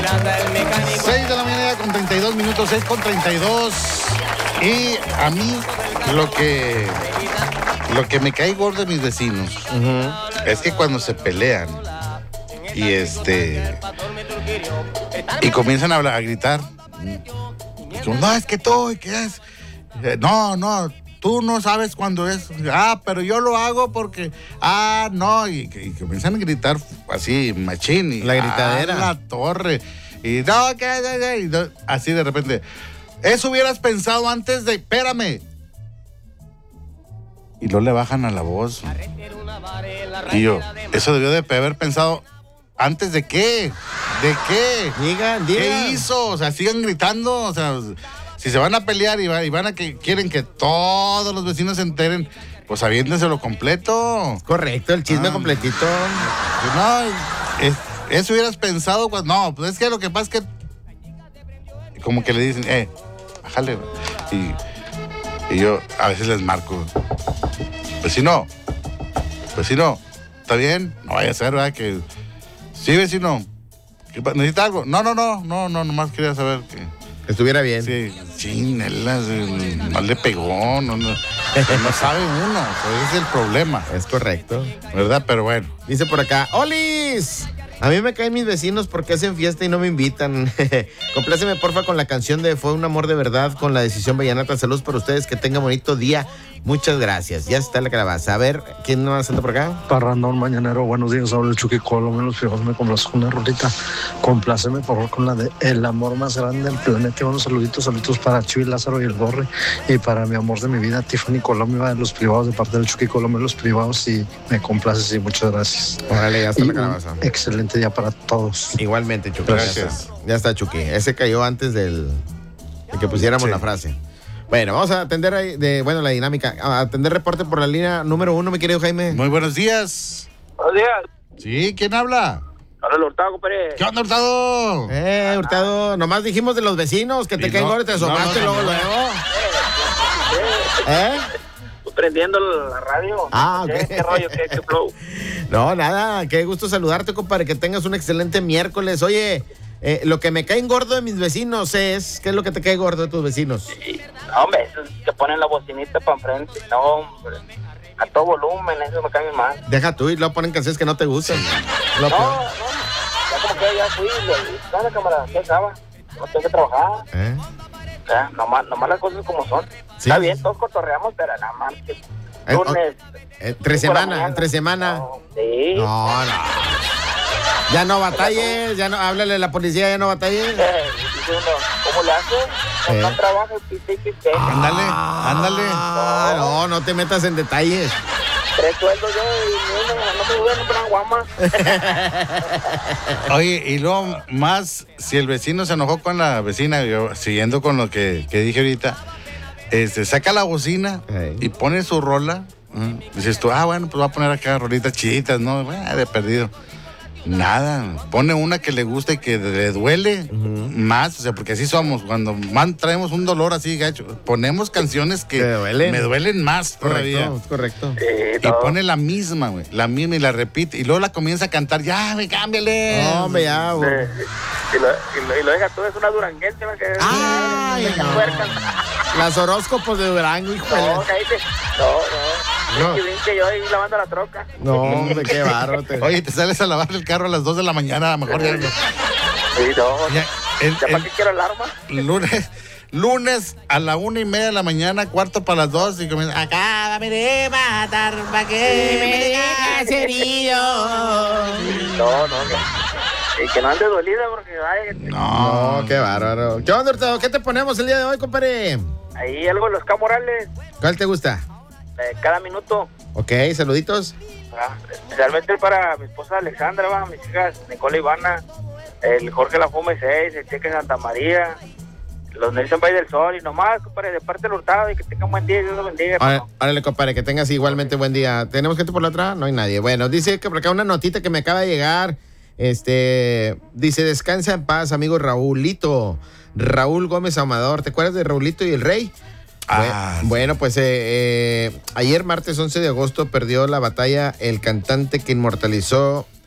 6 de la mañana con 32 minutos, 6 con 32. Y a mí lo que me cae gordo de mis vecinos es que cuando se pelean y comienzan a gritar, no, es que tú, ¿qué es? No, tú no sabes cuándo es. Pero yo lo hago porque, no, y comienzan a gritar así, machín. Y, la gritadera. La torre. Y no, ¿qué? Así de repente. Eso hubieras pensado antes de, espérame. Y luego le bajan a la voz. Y yo, eso debió de haber pensado antes de qué. ¿De qué? Digan. ¿Qué hizo? O sea, sigan gritando, o sea, si se van a pelear y van a que quieren que todos los vecinos se enteren, pues aviéntenselo completo. Correcto, el chisme completito. No, eso hubieras pensado cuando. No, pues es que lo que pasa es que como que le dicen, bájale. Y yo a veces les marco. Vecino, ¿está bien? No vaya a ser, ¿verdad? Que sí, vecino. ¿Necesita algo? No, nomás quería saber que estuviera bien. Sí, chinela, mal le pegó, no sabe uno, ese es el problema. Es correcto. ¿Verdad? Pero bueno. Dice por acá, ¡Olis! A mí me caen mis vecinos porque hacen fiesta y no me invitan. Compláceme, porfa, con la canción de Fue un amor de verdad con la Decisión Vallenata. Saludos para ustedes, que tengan bonito día. Muchas gracias. Ya está la calabaza. A ver, ¿quién nos anda por acá? Parrandón mañanero, buenos días, habla el Chucky Colomé, los fijos, me complazco con una rolita. Compláceme, por favor, con la de El amor más grande del planeta. Unos saluditos para Chuy, Lázaro y el Borre. Y para mi amor de mi vida, Tiffany Colomé, de los privados, de parte del Chucky Colomé, los privados. Y me complaces y muchas gracias. Órale, ya está la calabaza. Excelente día para todos. Igualmente, Chucky. Gracias. Ya está, Chucky. Ese cayó antes de que pusiéramos la frase. Bueno, vamos a atender la dinámica. A atender reporte por la línea número 1, mi querido Jaime. Muy buenos días. Buenos días. Sí, ¿quién habla? Habla el Hurtado, compadre. ¿Qué onda, Hurtado? Hurtado, nomás dijimos de los vecinos que te caen gordo y te asomaste luego. Estoy prendiendo la radio. Ok. ¿Qué rollo? ¿Qué flow? No, nada, qué gusto saludarte, compadre, que tengas un excelente miércoles. Oye, lo que me cae gordo de mis vecinos es, ¿qué es lo que te cae gordo de tus vecinos? Sí. No, hombre, esos que ponen la bocinita para enfrente. No, hombre, a todo volumen, eso me cae mal. Deja tú y luego ponen canciones que no te gustan. No, ya como que ya fui, ¿dónde, cámara? ¿Qué acaba? No tengo que trabajar. O sea, nomás las cosas como son. Sí. Está bien, todos cotorreamos, pero nada más que lunes. Entre semana. No, sí. No. Ya no batalles, háblale a la policía, ya no batalles. Dice uno, ¿cómo le haces? No trabaja y piste. Ándale. No te metas en detalles. 3 sueldos yo y no me voy a comprar guamas. Oye, y luego más, si el vecino se enojó con la vecina, yo siguiendo con lo que dije ahorita, saca la bocina y pone su rola. Dices tú, bueno, pues va a poner acá rolitas chiditas, ¿no? De perdido. Nada, pone una que le gusta y que le duele más, o sea, porque así somos, cuando traemos un dolor así gacho, ponemos canciones que me duelen más todavía. Correcto. Y pone la misma, güey, y la repite, y luego la comienza a cantar, ya, güey, cámbiale. No, hombre, ya, güey. Y lo deja todo, es una duranguense, ¿no? Las horóscopos de Durango, hijo. No. Que yo ahí lavando la troca. No, hombre, qué bárbaro. Oye, te sales a lavar el carro a las 2 de la mañana, a lo mejor ya. Sí, no. ¿Ya para qué quiero alarma? Lunes a la 1:30 de la mañana, 1:45, y comienza, acábame de matar, pa' que me digas herido. No. Y que no ande dolida porque No, qué bárbaro. ¿Qué onda, Hurtado? ¿Qué te ponemos el día de hoy, compadre? Ahí algo de los K. Morales. ¿Cuál te gusta? Cada minuto. Ok, saluditos. Especialmente para mi esposa Alexandra, mis hijas Nicola y Ivana, el Jorge La Fume 6, el Cheque Santa María, los Nelson Valle del Sol, y nomás, compadre, de parte del Hurtado, y que tengan buen día, Dios los bendiga. Órale, compadre, que tengas igualmente buen día. ¿Tenemos gente por la otra? No hay nadie. Bueno, dice que por acá una notita que me acaba de llegar. Dice, descansa en paz, amigo Raúlito. Raúl Gómez Amador, ¿te acuerdas de Raúlito y el Rey? Bueno, pues ayer, martes 11 de agosto, perdió la batalla el cantante que inmortalizó